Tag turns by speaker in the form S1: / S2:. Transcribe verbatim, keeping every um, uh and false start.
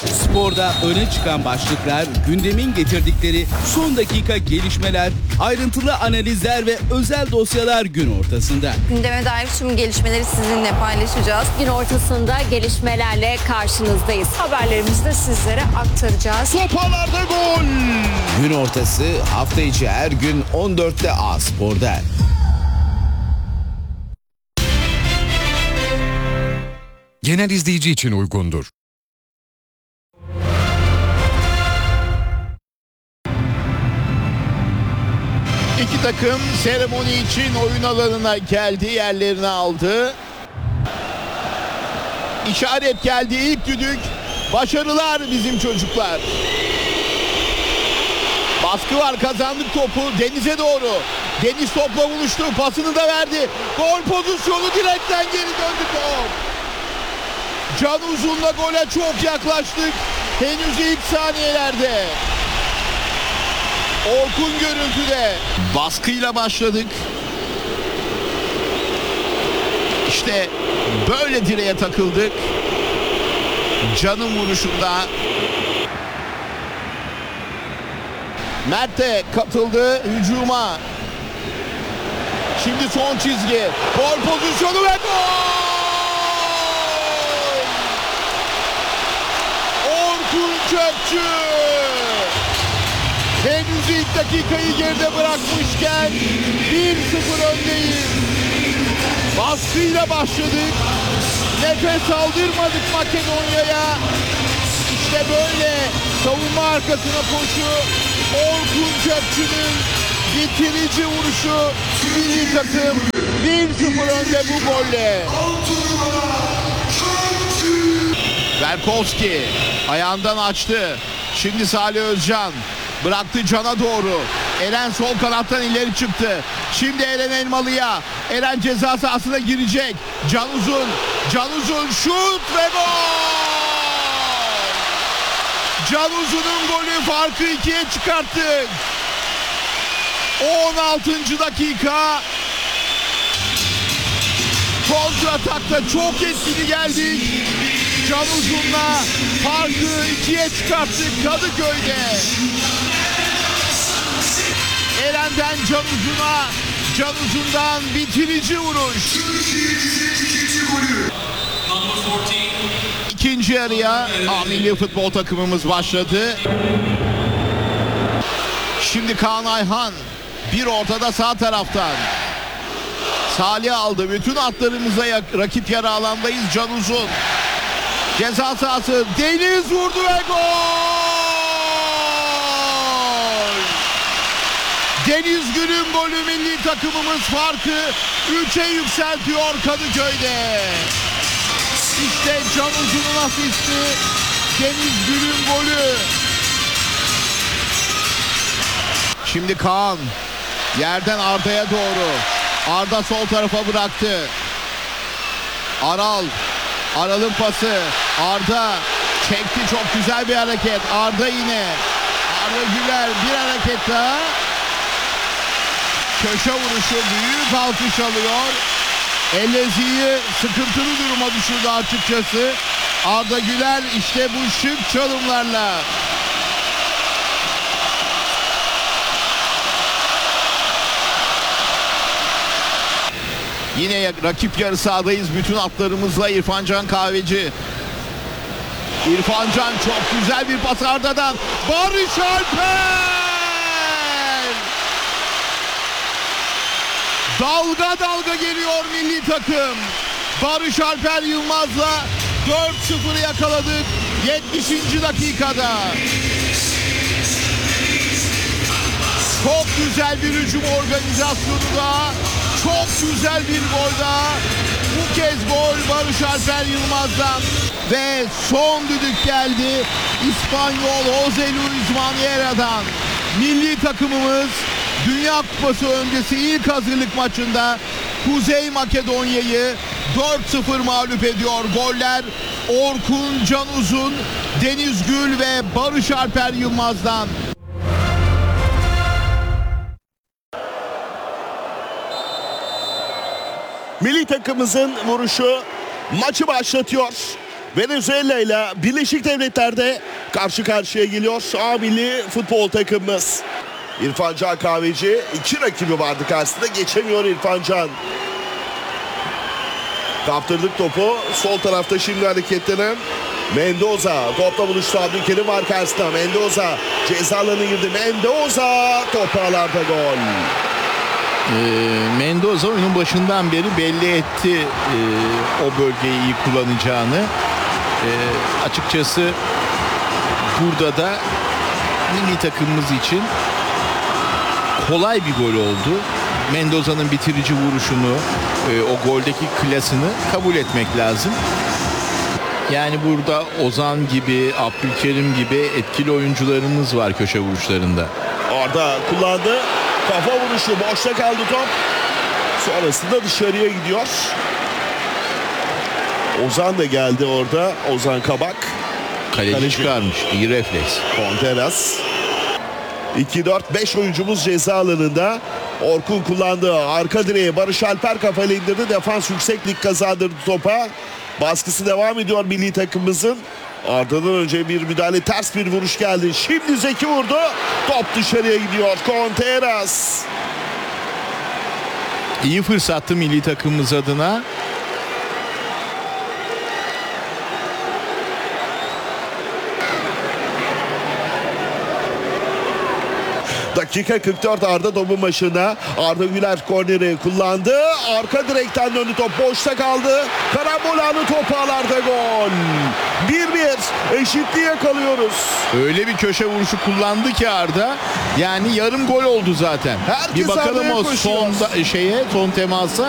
S1: Sporda öne çıkan başlıklar, gündemin getirdikleri son dakika gelişmeler, ayrıntılı analizler ve özel dosyalar gün ortasında.
S2: Gündeme dair tüm gelişmeleri sizinle paylaşacağız.
S3: Gün ortasında gelişmelerle karşınızdayız.
S2: Haberlerimizi de sizlere aktaracağız.
S4: Topalarda gol.
S1: Gün ortası hafta içi her gün on dörtte A Spor'da.
S5: Genel izleyici için uygundur.
S4: İki takım seremoni için oyun alanına geldi, yerlerini aldı. İşaret geldi, ilk düdük. Başarılar bizim çocuklar. Baskı var, kazandık topu Deniz'e doğru. Deniz topla buluştu, pasını da verdi. Gol pozisyonu, direkten geri döndü top. Can Uzun'la gole çok yaklaştık. Henüz ilk saniyelerde. Orkun görüntüde. Baskıyla başladık. İşte böyle direğe takıldık. Can'ın vuruşunda. Mert de katıldı hücuma. Şimdi son çizgi. Gol pozisyonu ve gol! Orkun Kökçü! Henüz ilk dakikayı geride bırakmışken bir sıfır öndeyiz. Baskıyla başladık. Nefes aldırmadık Makedonya'ya. İşte böyle savunma arkasına koşu. Orkun Kökçü'nün bitirici vuruşu. Milli takım bir sıfır önde bu golle. Berkowski ayağından açtı. Şimdi Salih Özcan bıraktı Can'a doğru. Eren sol kanattan ileri çıktı. Şimdi Eren Elmalı'ya. Eren ceza sahasına girecek. Can Uzun. Can Uzun şut ve gol! Can Uzun'un golü, farkı ikiye çıkarttık. on altıncı dakika. Kontratakta çok etkili geldik. Can Uzun'la farkı ikiye çıkarttık Kadıköy'de. Eren'den Can Uzun'a, Can Uzun'dan bitirici vuruş. İkinci yarıya A milli futbol takımımız başladı. Şimdi Kaan Ayhan bir ortada sağ taraftan. Salih aldı. Bütün atlarımıza rakip yarı alandayız. Can Uzun. Ceza sahası. Deniz vurdu ve gol! Deniz Gül'ün golü, milli takımımız farkı üçe yükseltiyor Kadıköy'de. İşte Can Uzun'un asisti, Deniz Gül'ün golü. Şimdi Kaan yerden Arda'ya doğru. Arda sol tarafa bıraktı. Aral. Aral'ın pası. Arda çekti, çok güzel bir hareket. Arda yine. Arda Güler bir hareket daha. Köşe vuruşu, büyük alkış alıyor. Ellezi'yi sıkıntılı duruma düşürdü açıkçası. Arda Güler işte bu şık çalımlarla. Yine rakip yarı sahadayız. Bütün atlarımızla İrfan Can Kahveci. İrfan Can çok güzel bir pas Arda'dan. Barış Alper! Dalga dalga geliyor milli takım. Barış Alper Yılmaz'la dört sıfırı yakaladık yetmişinci dakikada. Çok güzel bir hücum organizasyonu da, çok güzel bir gol daha. Bu kez gol Barış Alper Yılmaz'dan. Ve son düdük geldi İspanyol Jose Luis Maniera'dan. Milli takımımız Dünya Kupası öncesi ilk hazırlık maçında Kuzey Makedonya'yı dört sıfır mağlup ediyor. Goller Orkun Can Uzun, Deniz Gül ve Barış Alper Yılmaz'dan.
S6: Milli takımımızın vuruşu maçı başlatıyor.
S4: Venezuela ile Birleşik Devletler'de karşı karşıya geliyor A milli futbol takımımız. İrfan Can Kahveci iki rakibi vardı karşısında, geçemiyor İrfan Can. Kaptırdık topu. Sol tarafta şimdi hareketlenen Mendoza. Topla buluştu. Abdülkerim var karşısında. Mendoza ceza alanına girdi. Mendoza top ağlarda, gol.
S6: E, Mendoza oyunun başından beri belli etti e, o bölgeyi iyi kullanacağını. E, açıkçası burada da milli takımımız için kolay bir gol oldu. Mendoza'nın bitirici vuruşunu, e, o goldeki klasını kabul etmek lazım. Yani burada Ozan gibi, Abdülkerim gibi etkili oyuncularımız var köşe vuruşlarında.
S4: Arda kullandı. Kafa vuruşu, boşta kaldı top. Sonrasında dışarıya gidiyor. Ozan da geldi orada. Ozan Kabak.
S6: Kaleci,
S4: Kaleci.
S6: çıkarmış. İyi refleks.
S4: Conteras. iki dört beş oyuncumuz ceza alanında. Orkun kullandı. Arka direğe Barış Alper kafayla indirdi. Defans yükseklik kazandırdı topa. Baskısı devam ediyor milli takımımızın. Arda'dan önce bir müdahale, ters bir vuruş geldi. Şimdi Zeki vurdu. Top dışarıya gidiyor. Conteras.
S6: İyi fırsattı milli takımımız adına.
S4: Dakika kırk dört, Arda topun başında. Arda Güler korneri kullandı. Arka direkten döndü top. Boşta kaldı. Karambol anı, top ağlarda, gol. bir bir eşitliği yakalıyoruz.
S6: Öyle bir köşe vuruşu kullandı ki Arda. Yani yarım gol oldu zaten.
S4: Herkes
S6: bir bakalım
S4: Arda'ya
S6: o
S4: koşuyor.
S6: son da- şeye, son temasa.